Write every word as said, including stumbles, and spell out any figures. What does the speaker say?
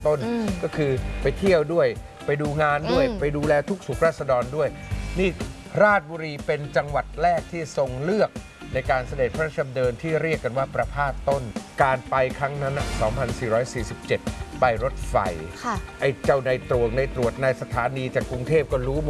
ต้นก็คือไปเที่ยวด้วยไปดูงานด้วยไปดูแลทุกสุขราษฎรด้วยนี่ราชบุรีเป็นจังหวัดแรกที่ทรงเลือกในการเสด็จพระราชดำเนินที่เรียกกันว่าประพาสต้นการไปครั้งนั้นสองพันสี่ร้อยสี่สิบเจ็ดไปรถไฟไอ้เจ้านายตรวจนายตรวจนายสถานีจากกรุงเทพก็รู้หมด